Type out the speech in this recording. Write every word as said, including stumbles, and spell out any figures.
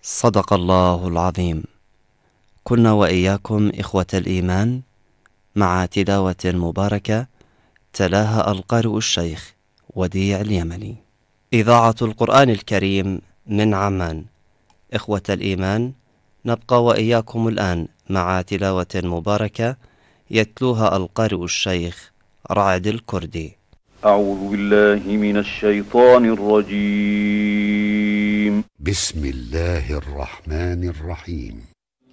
صدق الله العظيم. كنا وإياكم إخوة الإيمان مع تلاوة مباركة تلاها القارئ الشيخ وديع اليمني. إذاعة القرآن الكريم من عمان. إخوة الإيمان، نبقى وإياكم الآن مع تلاوة مباركة يتلوها القارئ الشيخ رعد الكردي. أعوذ بالله من الشيطان الرجيم. بسم الله الرحمن الرحيم.